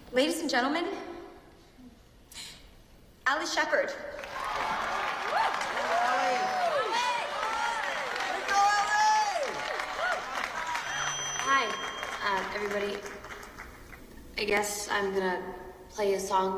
Ladies and gentlemen, Ali Shepard. Hi, everybody. I guess I'm gonna play a song